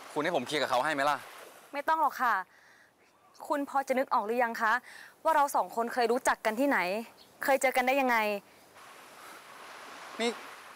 คุณให้ผมเคลียร์กับเขาให้ไหมล่ะไม่ต้องหรอกค่ะคุณพอจะนึกออกหรือยังคะว่าเราสองคนเคยรู้จักกันที่ไหนเคยเจอกันได้ยังไงนี่